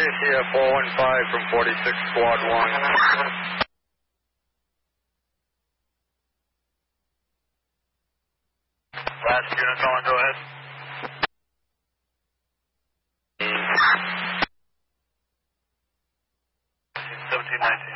Garcia 415 from 46 Squad 1. Last unit calling, go ahead. 1719.